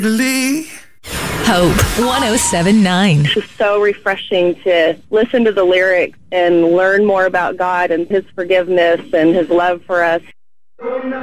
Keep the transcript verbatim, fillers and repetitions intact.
Lee. Hope one oh seven point nine. It's just so refreshing to listen to the lyrics and learn more about God and His forgiveness and His love for us.